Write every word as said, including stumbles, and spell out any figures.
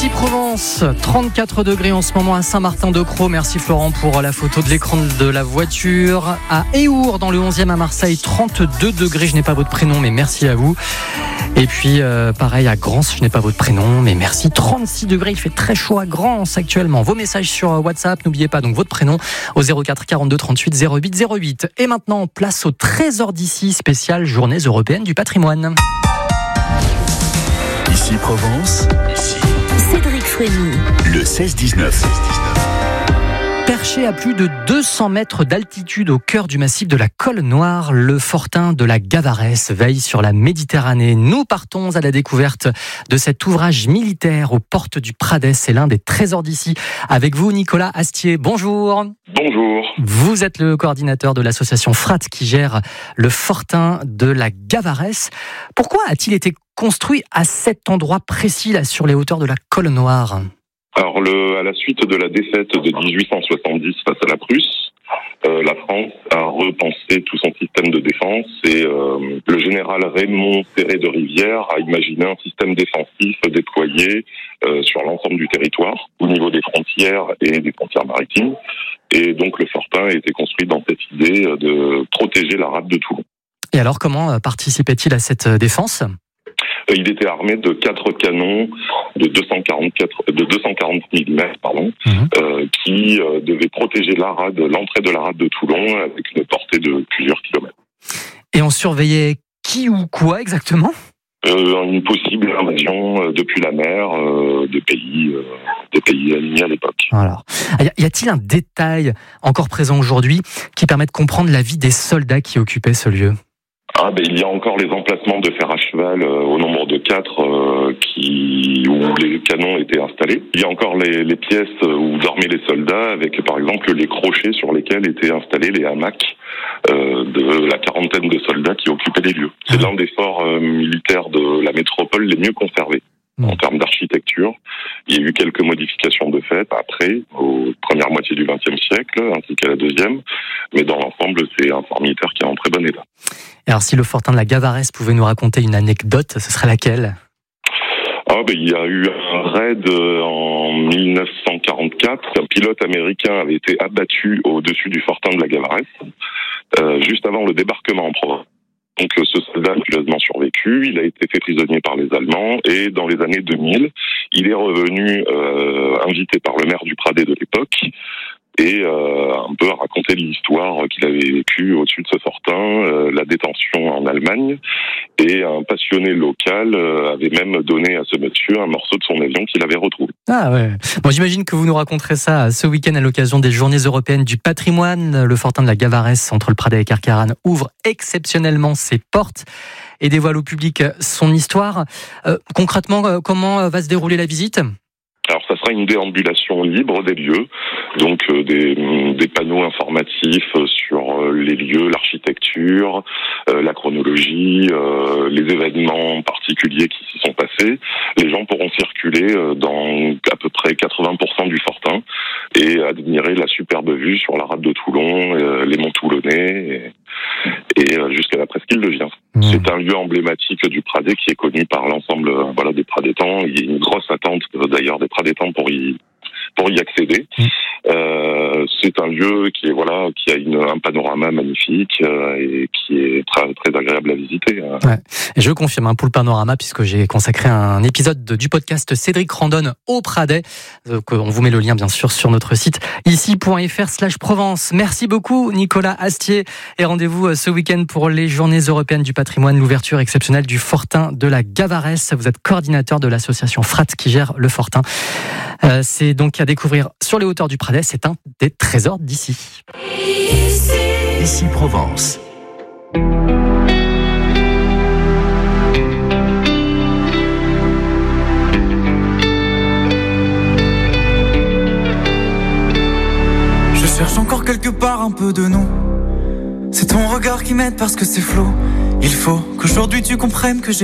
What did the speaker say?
Ici Provence, trente-quatre degrés en ce moment à Saint-Martin-de-Crau. Merci Florent pour la photo de l'écran de la voiture. À Éour, dans le onzième à Marseille, trente-deux degrés. Je n'ai pas votre prénom, mais merci à vous. Et puis, euh, pareil, à Grance, je n'ai pas votre prénom, mais merci. trente-six degrés, il fait très chaud à Grance actuellement. Vos messages sur WhatsApp, n'oubliez pas donc votre prénom au zéro quatre quarante-deux trente-huit zéro huit zéro huit. Et maintenant, place au Trésor d'ici, spéciale Journées européennes du patrimoine. Ici Provence, ici Cédric Frémy, le seize dix-neuf. Perché à plus de deux cents mètres d'altitude au cœur du massif de la Colle Noire, le fortin de la Gavaresse veille sur la Méditerranée. Nous partons à la découverte de cet ouvrage militaire aux portes du Pradès. C'est l'un des trésors d'ici. Avec vous, Nicolas Astier. Bonjour. Bonjour. Vous êtes le coordinateur de l'association Frat qui gère le fortin de la Gavaresse. Pourquoi a-t-il été construit à cet endroit précis, là, sur les hauteurs de la Colle Noire ? Alors, le, à la suite de la défaite de dix-huit cent soixante-dix face à la Prusse, euh, la France a repensé tout son système de défense et euh, le général Raymond Serré de Rivière a imaginé un système défensif déployé euh, sur l'ensemble du territoire, au niveau des frontières et des frontières maritimes. Et donc, le fortin a été construit dans cette idée de protéger la rade de Toulon. Et alors, comment participait-il à cette défense ? Il était armé de quatre canons de deux cent quarante-quatre, de deux cent quarante millimètres, pardon, mmh. euh, qui euh, devaient protéger la rade, l'entrée de la rade de Toulon avec une portée de plusieurs kilomètres. Et on surveillait qui ou quoi exactement ? euh, Une possible invasion euh, depuis la mer euh, de pays, euh, des pays ennemis à l'époque. Alors, y a-t-il un détail encore présent aujourd'hui qui permet de comprendre la vie des soldats qui occupaient ce lieu ? Ah ben il y a encore les emplacements de fer à cheval euh, au nombre de quatre euh, qui où les canons étaient installés. Il y a encore les, les pièces où dormaient les soldats avec par exemple les crochets sur lesquels étaient installés les hamacs euh, de la quarantaine de soldats qui occupaient les lieux. C'est l'un des forts euh, militaires de la métropole les mieux conservés. Mmh. En termes d'architecture, il y a eu quelques modifications de fait après, aux premières moitiés du vingtième siècle, ainsi qu'à la deuxième, mais dans l'ensemble, c'est un fort militaire qui est en très bon état. Et alors, si le fortin de la Gavaresse pouvait nous raconter une anecdote, ce serait laquelle ? Ah ben, il y a eu un raid en dix-neuf cent quarante-quatre. Un pilote américain avait été abattu au-dessus du fortin de la Gavaresse, euh, juste avant le débarquement en Provence. Donc ce soldat a curieusement survécu, il a été fait prisonnier par les Allemands et dans les années deux mille, il est revenu euh, invité par le maire du Pradais de l'époque et euh, un peu à raconter l'histoire qu'il avait vécue au-dessus de ce fortin, euh, la détention en Allemagne, et un passionné local euh, avait même donné à ce monsieur un morceau de son avion qu'il avait retrouvé. Ah ouais. Bon, j'imagine que vous nous raconterez ça ce week-end à l'occasion des Journées européennes du patrimoine. Le fortin de la Gavaresse entre le Pradais et Carcarane ouvre exceptionnellement ses portes et dévoile au public son histoire. Euh, concrètement, euh, comment va se dérouler la visite ? Alors ça sera une déambulation libre des lieux, donc euh, des, des panneaux informatifs sur euh, les lieux, l'architecture, euh, la chronologie, euh, les événements particuliers qui s'y sont passés. Les gens pourront circuler euh, dans à peu près quatre-vingts pour cent du fortin et admirer la superbe vue sur la rade de Toulon, euh, les monts toulonnais et, et euh, jusqu'à la presqu'île de Vien. Mmh. C'est un lieu emblématique du Pradais qui est connu par l'ensemble euh, voilà, des Pradétans. Il y a une grosse attente euh, d'ailleurs des Pradétans pour y pour y accéder. Mmh. Euh, c'est un lieu qui est voilà qui a une, un panorama magnifique euh, et qui est très très agréable à visiter. Euh. Ouais. Et je confirme hein, pour le panorama puisque j'ai consacré un épisode de, du podcast Cédric randonne au Pradais. Donc, on vous met le lien bien sûr sur notre site ici.fr slash Provence. Merci beaucoup Nicolas Astier et rendez-vous ce week-end pour les Journées européennes du patrimoine, l'ouverture exceptionnelle du fortin de la Gavaresse. Vous êtes coordinateur de l'association Frat qui gère le fortin. Euh, c'est donc à découvrir sur les hauteurs du Pradès. C'est un des trésors d'ici. Ici, Ici Provence. Je cherche encore quelque part un peu de nous. C'est ton regard qui m'aide parce que c'est flou. Il faut qu'aujourd'hui tu comprennes que j'ai